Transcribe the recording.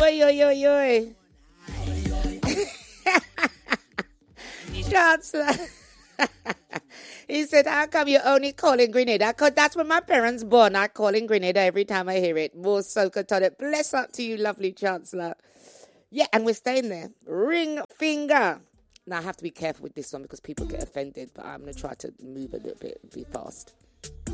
Oi, oi, oi, oi. Chancellor. He said, how come you're only calling Grenada? Because that's where my parents born. I call in Grenada every time I hear it. More soca tonic. Bless up to you, lovely Chancellor. Yeah, and we're staying there. Ring finger. Now, I have to be careful with this one because people get offended, but I'm going to try to move a little bit, be fast.